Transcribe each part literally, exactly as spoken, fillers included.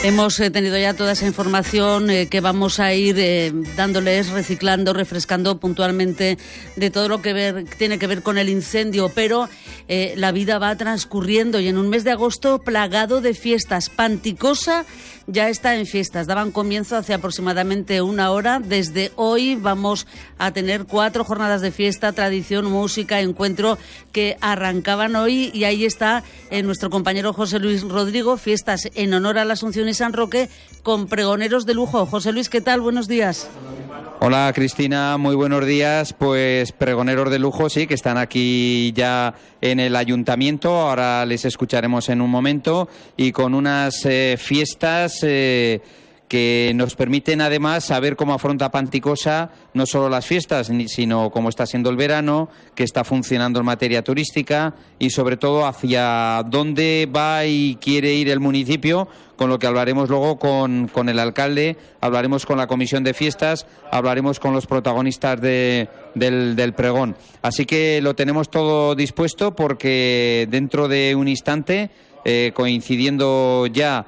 Hemos eh, tenido ya toda esa información eh, que vamos a ir eh, dándoles, reciclando, refrescando puntualmente de todo lo que ver, tiene que ver con el incendio, pero eh, la vida va transcurriendo y en un mes de agosto plagado de fiestas. Panticosa ya está en fiestas, daban comienzo hace aproximadamente una hora. Desde hoy vamos a tener cuatro jornadas de fiesta, tradición, música, encuentro que arrancaban hoy, y ahí está eh, nuestro compañero José Luis Rodrigo, fiestas en honor a la Asunción y San Roque con pregoneros de lujo. José Luis, ¿qué tal? Buenos días. Hola Cristina, muy buenos días. Pues pregoneros de lujo, sí, que están aquí ya en el ayuntamiento, ahora les escucharemos en un momento, y con unas eh, fiestas eh, que nos permiten además saber cómo afronta Panticosa no solo las fiestas, sino cómo está siendo el verano, qué está funcionando en materia turística y sobre todo hacia dónde va y quiere ir el municipio, con lo que hablaremos luego con, con el alcalde, hablaremos con la comisión de fiestas, hablaremos con los protagonistas de, del, del pregón. Así que lo tenemos todo dispuesto porque dentro de un instante, eh, coincidiendo ya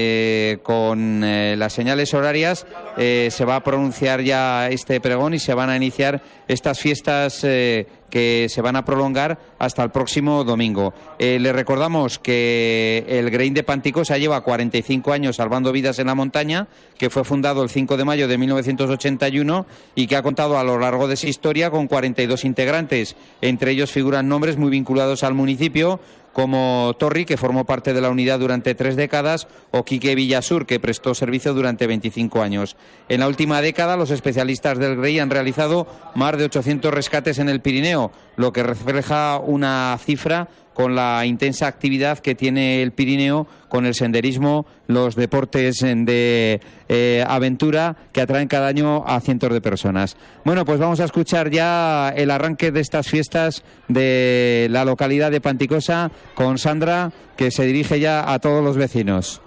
Eh, con eh, las señales horarias, eh, se va a pronunciar ya este pregón y se van a iniciar estas fiestas eh, que se van a prolongar hasta el próximo domingo. Eh, le recordamos que el Grain de Panticosa lleva cuarenta y cinco años salvando vidas en la montaña, que fue fundado el cinco de mayo de mil novecientos ochenta y uno y que ha contado a lo largo de su historia con cuarenta y dos integrantes. Entre ellos figuran nombres muy vinculados al municipio, como Torri, que formó parte de la unidad durante tres décadas, o Quique Villasur, que prestó servicio durante veinticinco años. En la última década, los especialistas del Grey han realizado más de ochocientos rescates en el Pirineo, lo que refleja una cifra con la intensa actividad que tiene el Pirineo con el senderismo, los deportes de eh, aventura que atraen cada año a cientos de personas. Bueno, pues vamos a escuchar ya el arranque de estas fiestas de la localidad de Panticosa con Sandra, que se dirige ya a todos los vecinos.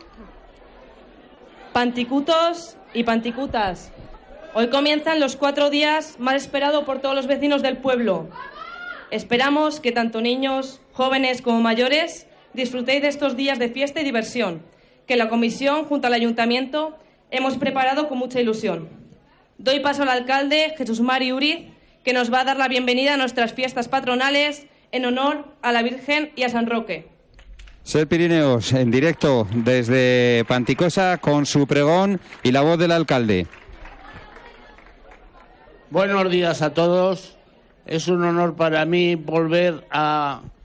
Panticutos y panticutas, hoy comienzan los cuatro días más esperados por todos los vecinos del pueblo. Esperamos que tanto niños, jóvenes como mayores disfrutéis de estos días de fiesta y diversión, que la comisión junto al ayuntamiento hemos preparado con mucha ilusión. Doy paso al alcalde Jesús Mari Uriz, que nos va a dar la bienvenida a nuestras fiestas patronales en honor a la Virgen y a San Roque. Ser Pirineos en directo desde Panticosa con su pregón y la voz del alcalde. Buenos días a todos. Es un honor para mí volver a